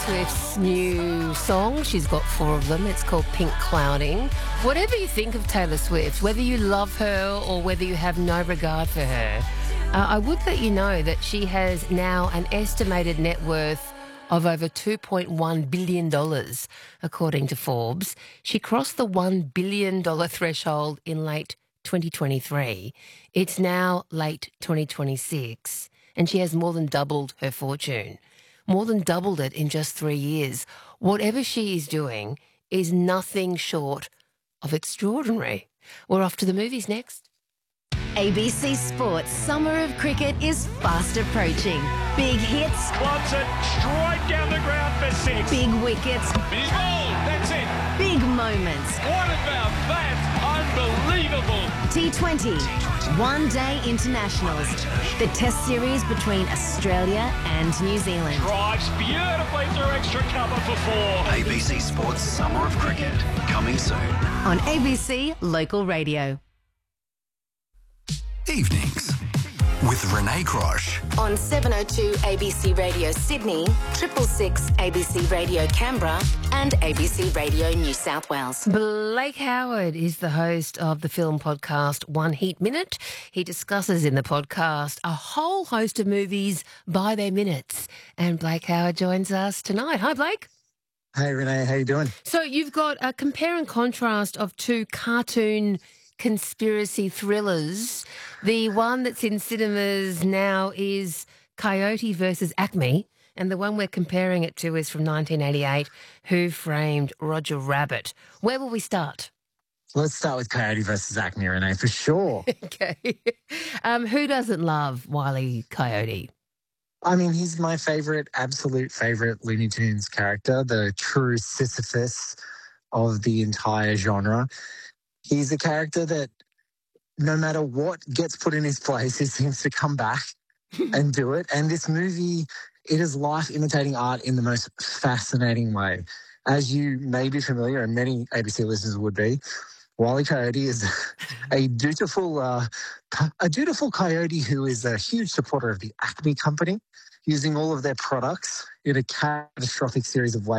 Swift's new song. She's got 4 of them. It's called Pink Clouding. Whatever you think of Taylor Swift, whether you love her or whether you have no regard for her, I would let you know that she has now an estimated net worth of over $2.1 billion, according to Forbes. She crossed the $1 billion threshold in late 2023. It's now late 2026, and she has more than doubled her fortune. More than doubled it in just 3 years. Whatever she is doing is nothing short of extraordinary. We're off to the movies next. ABC Sports Summer of Cricket is fast approaching. Big hits. Wants it straight down the ground for 6. Big wickets. He's bowled. That's it. Big moments. What about that? Unbelievable. T20. One-day internationals. The test series between Australia and New Zealand. Drives beautifully through extra cover for 4. ABC Sports Summer of Cricket, coming soon. On ABC Local Radio. Evenings with Renee Crosh. On 702 ABC Radio Sydney, 666 ABC Radio Canberra and ABC Radio New South Wales. Blake Howard is the host of the film podcast One Heat Minute. He discusses in the podcast a whole host of movies by their minutes. And Blake Howard joins us tonight. Hi, Blake. Hey, Renee. How you doing? So you've got a compare and contrast of 2 cartoon conspiracy thrillers. The one that's in cinemas now is Coyote versus Acme, and the one we're comparing it to is from 1988, Who Framed Roger Rabbit. Where will we start? Let's start with Coyote versus Acme, Renee, for sure. Okay. Who doesn't love Wile E. Coyote? I mean, he's my absolute favourite Looney Tunes character, the true Sisyphus of the entire genre. He's a character that no matter what gets put in his place, he seems to come back and do it. And this movie, it is life imitating art in the most fascinating way. As you may be familiar, and many ABC listeners would be, Wile E. Coyote is a dutiful coyote who is a huge supporter of the Acme Company, using all of their products in a catastrophic series of ways